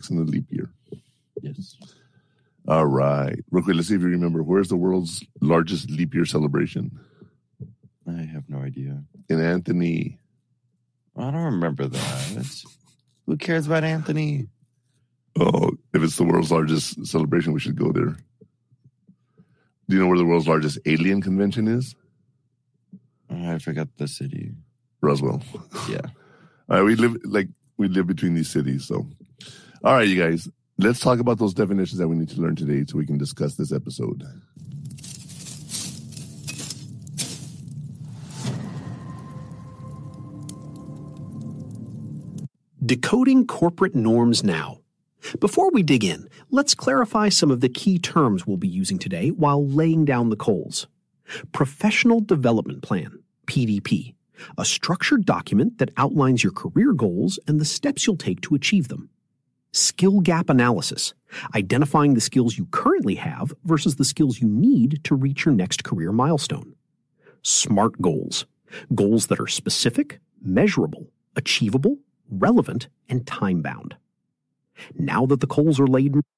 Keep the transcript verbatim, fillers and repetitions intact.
weeks in the leap year. Yes. All right. Real quick, let's see if you remember. Where's the world's largest leap year celebration? I have no idea. In Anthony. I don't remember that. Who cares about Anthony? Oh, if it's the world's largest celebration, we should go there. Do you know where the world's largest alien convention is? I forgot the city. Roswell. Yeah. All right, we live like we live between these cities. So, all right, you guys, let's talk about those definitions that we need to learn today so we can discuss this episode. Decoding corporate norms now. Before we dig in, let's clarify some of the key terms we'll be using today while laying down the coals. Professional Development Plan, P D P, a structured document that outlines your career goals and the steps you'll take to achieve them. Skill gap analysis, identifying the skills you currently have versus the skills you need to reach your next career milestone. SMART goals, goals that are specific, measurable, achievable, relevant, and time-bound. Now that the coals are laid,